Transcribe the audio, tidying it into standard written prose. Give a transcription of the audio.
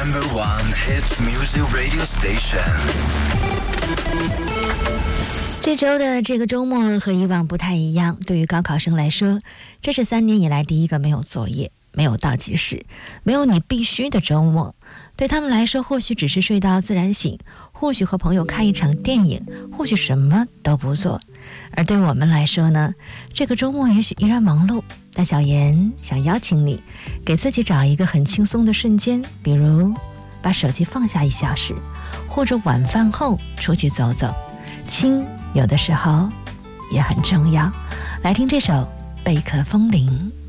No.1 hit music radio station。 这周的这个周末和以往不太一样，对于高考生来说，这是3年以来第一个没有作业、没有倒计时、没有你必须的周末。对他们来说，或许只是睡到自然醒，或许和朋友看一场电影，或许什么都不做。而对我们来说呢，这个周末也许依然忙碌，但小妍想邀请你，给自己找一个很轻松的瞬间，比如把手机放下1小时，或者晚饭后出去走走。轻有的时候也很重要。来听这首《贝壳风铃》。